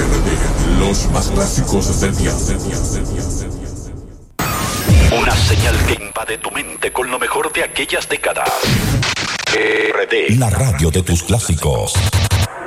RD, los más clásicos del día. Una señal que invade tu mente con lo mejor de aquellas décadas. RD, la radio de tus clásicos.